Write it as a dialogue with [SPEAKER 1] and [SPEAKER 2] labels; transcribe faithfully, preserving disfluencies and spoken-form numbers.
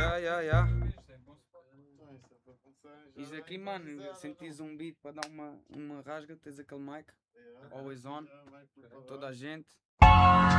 [SPEAKER 1] yeah, yeah, yeah.
[SPEAKER 2] Então, isso é para começar.
[SPEAKER 1] Isto aqui, mano, sentis um beat para dar uma, uma rasga, tens aquele mic,
[SPEAKER 2] Yeah,
[SPEAKER 1] always on,
[SPEAKER 2] já vai preparar.
[SPEAKER 1] toda a gente.